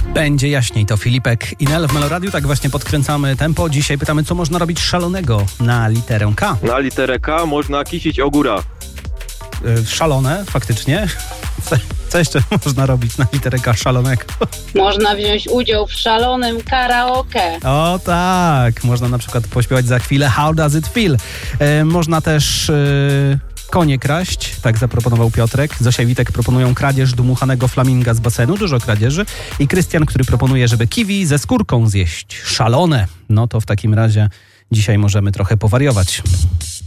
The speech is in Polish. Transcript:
Będzie jaśniej, to Filipek i Nel w Meloradiu. Tak właśnie podkręcamy tempo. Dzisiaj pytamy, co można robić szalonego na literę K. Na literę K można kisić ogóra. Szalone, faktycznie. Co jeszcze można robić na literę K szalonego? Można wziąć udział w szalonym karaoke. O tak, można na przykład pośpiewać za chwilę How Does It Feel. Można też konie kraść, tak zaproponował Piotrek. Zosia i Witek proponują kradzież dmuchanego flaminga z basenu, dużo kradzieży. I Krystian, który proponuje, żeby kiwi ze skórką zjeść. Szalone. No to w takim razie dzisiaj możemy trochę powariować.